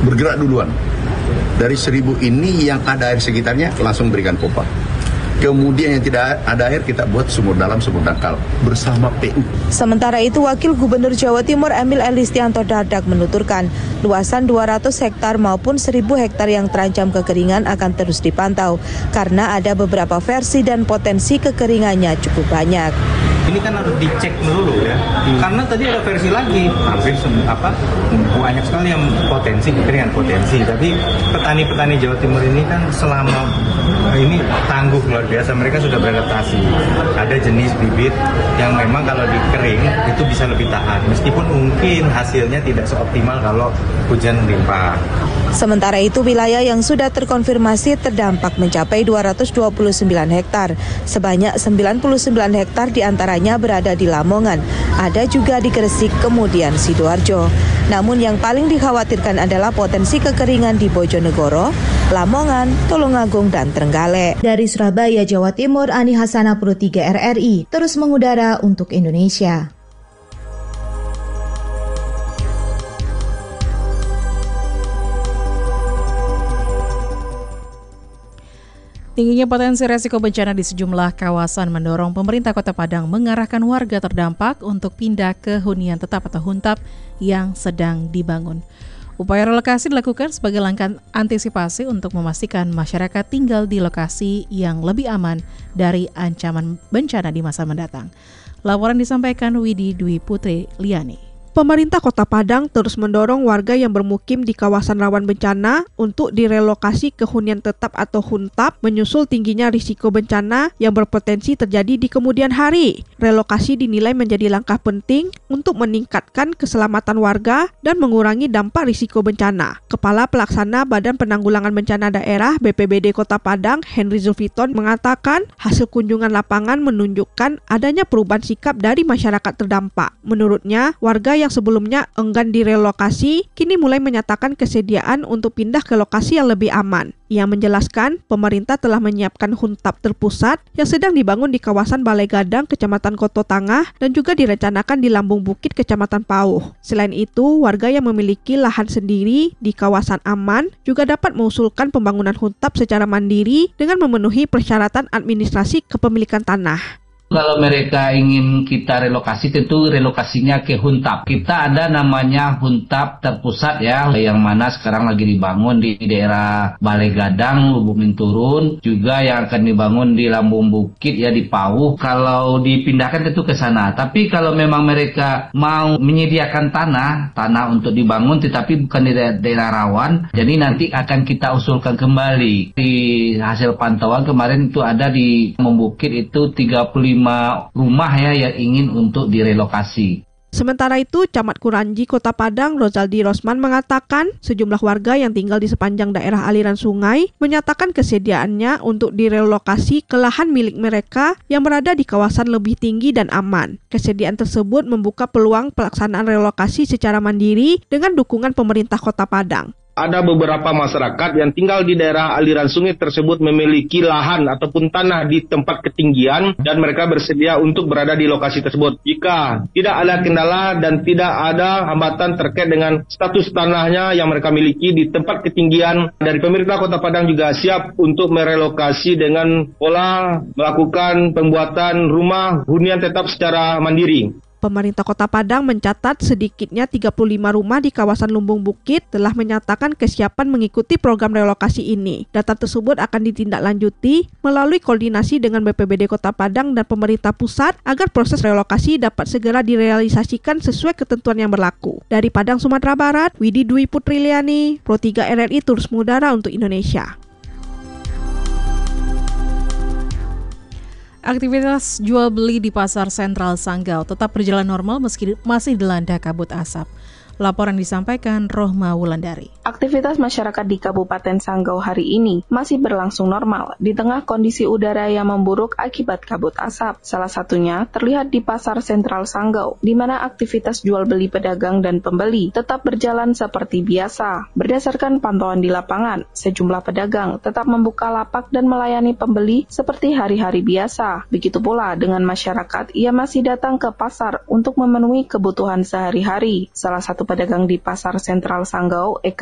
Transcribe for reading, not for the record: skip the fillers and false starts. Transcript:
bergerak duluan. Dari 1.000 ini yang ada air sekitarnya langsung berikan pompa. Kemudian yang tidak ada air kita buat sumur dalam, sumur dangkal bersama PU. Sementara itu Wakil Gubernur Jawa Timur Emil Elistianto Dardak menuturkan luasan 200 hektar maupun 1.000 hektar yang terancam kekeringan akan terus dipantau karena ada beberapa versi dan potensi kekeringannya cukup banyak. Ini kan harus dicek dulu ya, karena tadi ada versi lagi, hampir banyak sekali yang kekeringan potensi. Tapi petani-petani Jawa Timur ini kan selama ini tangguh luar biasa, mereka sudah beradaptasi. Ada jenis bibit yang memang kalau dikering itu bisa lebih tahan, meskipun mungkin hasilnya tidak seoptimal kalau hujan limpah. Sementara itu wilayah yang sudah terkonfirmasi terdampak mencapai 229 hektar. Sebanyak 99 hektar diantaranya berada di Lamongan, ada juga di Gresik, kemudian Sidoarjo. Namun yang paling dikhawatirkan adalah potensi kekeringan di Bojonegoro, Lamongan, Tulungagung, dan Trenggalek. Dari Surabaya, Jawa Timur, Ani Hasanah Pro 3 RRI, terus mengudara untuk Indonesia. Tingginya potensi resiko bencana di sejumlah kawasan mendorong pemerintah Kota Padang mengarahkan warga terdampak untuk pindah ke hunian tetap atau huntap yang sedang dibangun. Upaya relokasi dilakukan sebagai langkah antisipasi untuk memastikan masyarakat tinggal di lokasi yang lebih aman dari ancaman bencana di masa mendatang. Laporan disampaikan Widi Dwi Putri Liani. Pemerintah Kota Padang terus mendorong warga yang bermukim di kawasan rawan bencana untuk direlokasi ke hunian tetap atau huntap menyusul tingginya risiko bencana yang berpotensi terjadi di kemudian hari. Relokasi dinilai menjadi langkah penting untuk meningkatkan keselamatan warga dan mengurangi dampak risiko bencana. Kepala Pelaksana Badan Penanggulangan Bencana Daerah BPBD Kota Padang, Henry Zulfiton, mengatakan hasil kunjungan lapangan menunjukkan adanya perubahan sikap dari masyarakat terdampak. Menurutnya, warga yang sebelumnya enggan direlokasi, kini mulai menyatakan kesediaan untuk pindah ke lokasi yang lebih aman. Ia menjelaskan, pemerintah telah menyiapkan huntap terpusat yang sedang dibangun di kawasan Balai Gadang, Kecamatan Koto Tangah, dan juga direncanakan di Lambung Bukit, Kecamatan Pauh. Selain itu, warga yang memiliki lahan sendiri di kawasan aman juga dapat mengusulkan pembangunan huntap secara mandiri dengan memenuhi persyaratan administrasi kepemilikan tanah. Kalau mereka ingin kita relokasi, tentu relokasinya ke huntap. Kita ada namanya huntap terpusat ya, yang mana sekarang lagi dibangun di daerah Balai Gadang, Lubuk Minturun, juga yang akan dibangun di Lambung Bukit ya, di Pauh. Kalau dipindahkan tentu ke sana. Tapi kalau memang mereka mau menyediakan tanah untuk dibangun, tetapi bukan di daerah rawan, jadi nanti akan kita usulkan kembali. Di hasil pantauan kemarin itu ada di Lambung Bukit itu 35 rumah ya yang ingin untuk direlokasi. Sementara itu, Camat Kuranji Kota Padang, Rozaldi Rosman, mengatakan sejumlah warga yang tinggal di sepanjang daerah aliran sungai menyatakan kesediaannya untuk direlokasi ke lahan milik mereka yang berada di kawasan lebih tinggi dan aman. Kesediaan tersebut membuka peluang pelaksanaan relokasi secara mandiri dengan dukungan pemerintah Kota Padang. Ada beberapa masyarakat yang tinggal di daerah aliran sungai tersebut memiliki lahan ataupun tanah di tempat ketinggian dan mereka bersedia untuk berada di lokasi tersebut. Jika tidak ada kendala dan tidak ada hambatan terkait dengan status tanahnya yang mereka miliki di tempat ketinggian, dari pemerintah Kota Padang juga siap untuk merelokasi dengan pola melakukan pembuatan rumah hunian tetap secara mandiri. Pemerintah Kota Padang mencatat sedikitnya 35 rumah di kawasan Lumbung Bukit telah menyatakan kesiapan mengikuti program relokasi ini. Data tersebut akan ditindaklanjuti melalui koordinasi dengan BPBD Kota Padang dan pemerintah pusat agar proses relokasi dapat segera direalisasikan sesuai ketentuan yang berlaku. Dari Padang, Sumatera Barat, Widi Dwi Putri Liani, Pro 3 RRI terus mengudara untuk Indonesia. Aktivitas jual beli di Pasar Sentral Sanggau tetap berjalan normal meski masih dilanda kabut asap. Laporan disampaikan Rohma Wulandari. Aktivitas masyarakat di Kabupaten Sanggau hari ini masih berlangsung normal di tengah kondisi udara yang memburuk akibat kabut asap. Salah satunya terlihat di Pasar Sentral Sanggau, di mana aktivitas jual beli pedagang dan pembeli tetap berjalan seperti biasa. Berdasarkan pantauan di lapangan, sejumlah pedagang tetap membuka lapak dan melayani pembeli seperti hari-hari biasa. Begitu pula dengan masyarakat yang masih datang ke pasar untuk memenuhi kebutuhan sehari-hari. Salah satu pedagang di Pasar Sentral Sanggau, Eka